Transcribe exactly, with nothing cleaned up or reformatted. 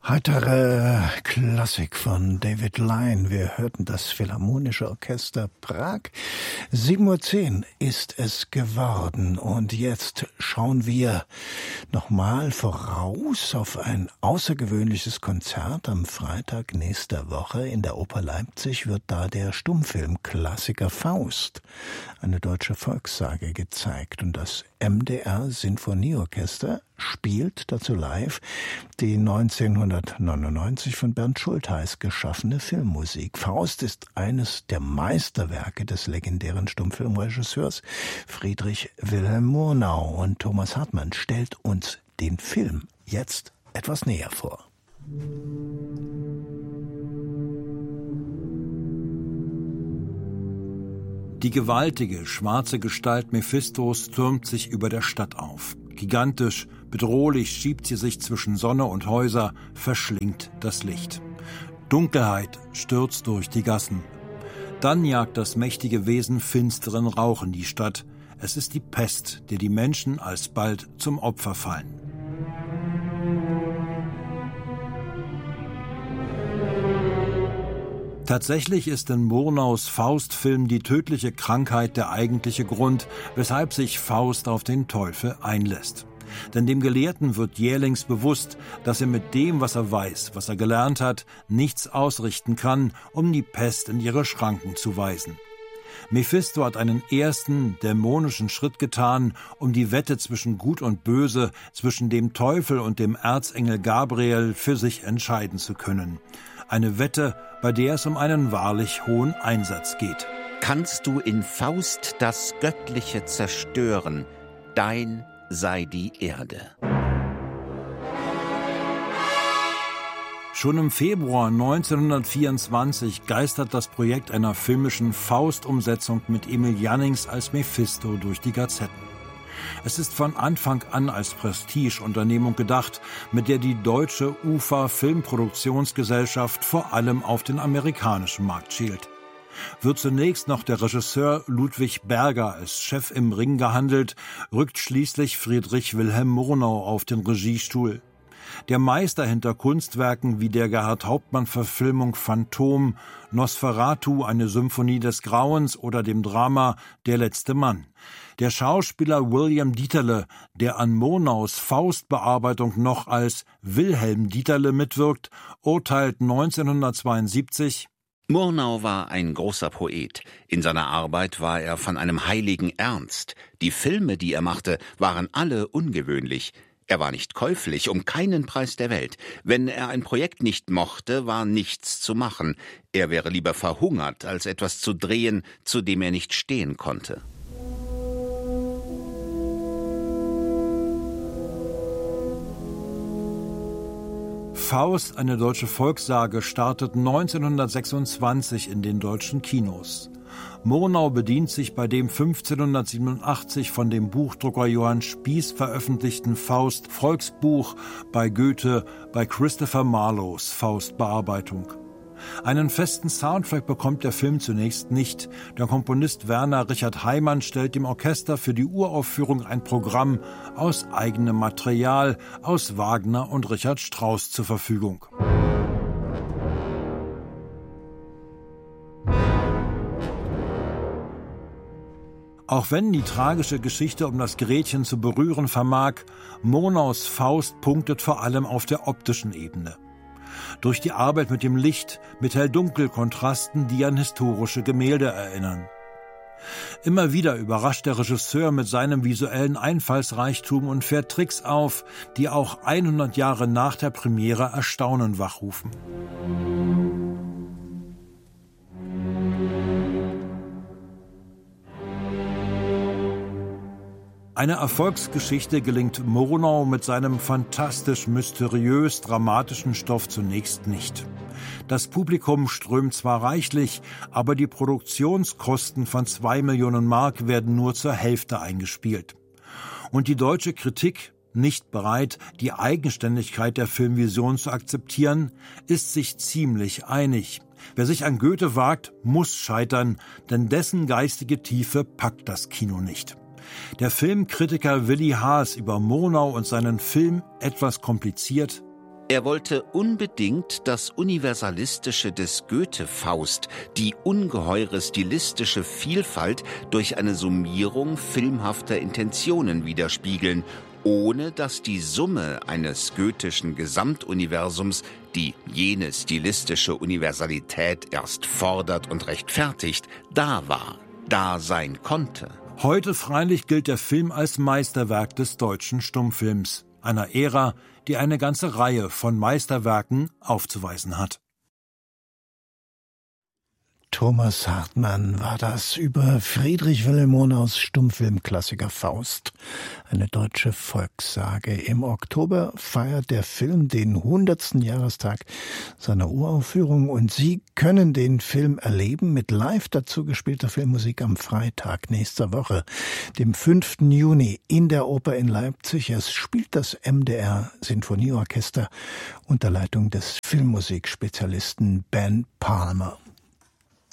Heitere Klassik von David Lyne. Wir hörten das Philharmonische Orchester Prag. sieben Uhr zehn ist es geworden und jetzt schauen wir nochmal voraus auf ein außergewöhnliches Konzert am Freitag nächster Woche. In der Oper Leipzig wird da der Stummfilmklassiker Faust, eine deutsche Volkssage, gezeigt und das M D R Sinfonieorchester spielt dazu live die neunzehnhundertneunundneunzig von Bernd Schultheiß geschaffene Filmmusik. Faust ist eines der Meisterwerke des legendären Stummfilmregisseurs Friedrich Wilhelm Murnau und Thomas Hartmann stellt uns den Film jetzt etwas näher vor. Die gewaltige, schwarze Gestalt Mephistos türmt sich über der Stadt auf. Gigantisch, bedrohlich schiebt sie sich zwischen Sonne und Häuser, verschlingt das Licht. Dunkelheit stürzt durch die Gassen. Dann jagt das mächtige Wesen finsteren Rauch in die Stadt. Es ist die Pest, der die Menschen alsbald zum Opfer fallen. Tatsächlich ist in Murnaus Faust-Film die tödliche Krankheit der eigentliche Grund, weshalb sich Faust auf den Teufel einlässt. Denn dem Gelehrten wird jählings bewusst, dass er mit dem, was er weiß, was er gelernt hat, nichts ausrichten kann, um die Pest in ihre Schranken zu weisen. Mephisto hat einen ersten, dämonischen Schritt getan, um die Wette zwischen Gut und Böse, zwischen dem Teufel und dem Erzengel Gabriel für sich entscheiden zu können. Eine Wette, bei der es um einen wahrlich hohen Einsatz geht. Kannst du in Faust das Göttliche zerstören, dein sei die Erde. Schon im Februar neunzehnhundertvierundzwanzig geistert das Projekt einer filmischen Faust-Umsetzung mit Emil Jannings als Mephisto durch die Gazetten. Es ist von Anfang an als Prestigeunternehmung gedacht, mit der die deutsche U F A Filmproduktionsgesellschaft vor allem auf den amerikanischen Markt schielt. Wird zunächst noch der Regisseur Ludwig Berger als Chef im Ring gehandelt, rückt schließlich Friedrich Wilhelm Murnau auf den Regiestuhl. Der Meister hinter Kunstwerken wie der Gerhard-Hauptmann-Verfilmung Phantom, Nosferatu, eine Symphonie des Grauens oder dem Drama Der letzte Mann. Der Schauspieler William Dieterle, der an Murnaus Faust-Bearbeitung noch als Wilhelm Dieterle mitwirkt, urteilt neunzehnhundertzweiundsiebzig: Murnau war ein großer Poet. In seiner Arbeit war er von einem heiligen Ernst. Die Filme, die er machte, waren alle ungewöhnlich. Er war nicht käuflich, um keinen Preis der Welt. Wenn er ein Projekt nicht mochte, war nichts zu machen. Er wäre lieber verhungert, als etwas zu drehen, zu dem er nicht stehen konnte. Faust, eine deutsche Volkssage, startet neunzehnhundertsechsundzwanzig in den deutschen Kinos. Murnau bedient sich bei dem fünfzehnhundertsiebenundachtzig von dem Buchdrucker Johann Spieß veröffentlichten Faust-Volksbuch, bei Goethe, bei Christopher Marlowes Faust-Bearbeitung. Einen festen Soundtrack bekommt der Film zunächst nicht. Der Komponist Werner Richard Heimann stellt dem Orchester für die Uraufführung ein Programm aus eigenem Material aus Wagner und Richard Strauss zur Verfügung. Auch wenn die tragische Geschichte um das Gretchen zu berühren vermag, Murnaus Faust punktet vor allem auf der optischen Ebene. Durch die Arbeit mit dem Licht, mit Hell-Dunkel-Kontrasten, die an historische Gemälde erinnern. Immer wieder überrascht der Regisseur mit seinem visuellen Einfallsreichtum und fährt Tricks auf, die auch hundert Jahre nach der Premiere Erstaunen wachrufen. Eine Erfolgsgeschichte gelingt Murnau mit seinem fantastisch mysteriös dramatischen Stoff zunächst nicht. Das Publikum strömt zwar reichlich, aber die Produktionskosten von zwei Millionen Mark werden nur zur Hälfte eingespielt. Und die deutsche Kritik, nicht bereit, die Eigenständigkeit der Filmvision zu akzeptieren, ist sich ziemlich einig. Wer sich an Goethe wagt, muss scheitern, denn dessen geistige Tiefe packt das Kino nicht. Der Filmkritiker Willi Haas über Murnau und seinen Film etwas kompliziert: Er wollte unbedingt das Universalistische des Goethe-Faust, die ungeheure stilistische Vielfalt durch eine Summierung filmhafter Intentionen widerspiegeln, ohne dass die Summe eines goethischen Gesamtuniversums, die jene stilistische Universalität erst fordert und rechtfertigt, da war, da sein konnte. Heute freilich gilt der Film als Meisterwerk des deutschen Stummfilms, einer Ära, die eine ganze Reihe von Meisterwerken aufzuweisen hat. Thomas Hartmann war das über Friedrich Wilhelm Murnaus Stummfilmklassiker Faust, eine deutsche Volkssage. Im Oktober feiert der Film den hundertsten Jahrestag seiner Uraufführung und Sie können den Film erleben mit live dazu gespielter Filmmusik am Freitag nächster Woche, dem fünften Juni in der Oper in Leipzig. Es spielt das M D R Sinfonieorchester unter Leitung des Filmmusikspezialisten Ben Palmer.